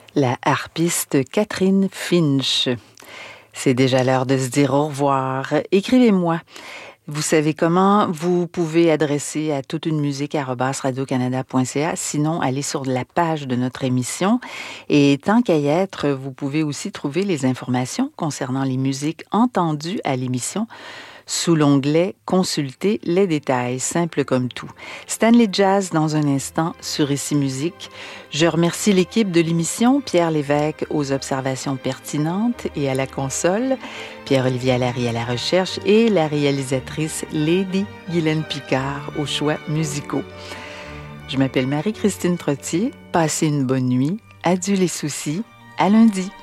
la harpiste Catherine Finch. C'est déjà l'heure de se dire au revoir. Écrivez-moi. Vous savez comment? Vous pouvez adresser à toute une musique@radiocanada.ca. Sinon, allez sur la page de notre émission. Et tant qu'à y être, vous pouvez aussi trouver les informations concernant les musiques entendues à l'émission sous l'onglet « Consulter les détails », simple comme tout. Stanley Jazz dans un instant sur Ici Musique. Je remercie l'équipe de l'émission, Pierre Lévesque aux observations pertinentes et à la console, Pierre-Olivier Allary à la recherche et la réalisatrice Lady Guylaine Picard aux choix musicaux. Je m'appelle Marie-Christine Trottier. Passez une bonne nuit. Adieu les soucis. À lundi.